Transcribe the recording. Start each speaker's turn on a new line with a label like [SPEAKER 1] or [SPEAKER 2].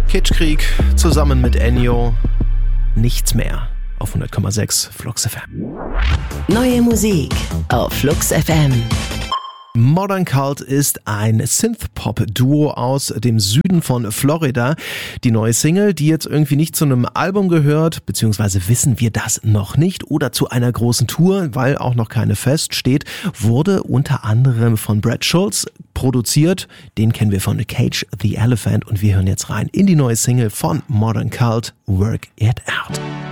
[SPEAKER 1] Kitschkrieg zusammen mit Ennio. Nichts mehr auf 100,6 Flux FM.
[SPEAKER 2] Neue Musik auf Flux FM.
[SPEAKER 1] Modern Cult ist ein Synth-Pop-Duo aus dem Süden von Florida. Die neue Single, die jetzt irgendwie nicht zu einem Album gehört, beziehungsweise wissen wir das noch nicht, oder zu einer großen Tour, weil auch noch keine feststeht, wurde unter anderem von Brad Schultz produziert. Den kennen wir von Cage the Elephant und wir hören jetzt rein in die neue Single von Modern Cult, Work It Out.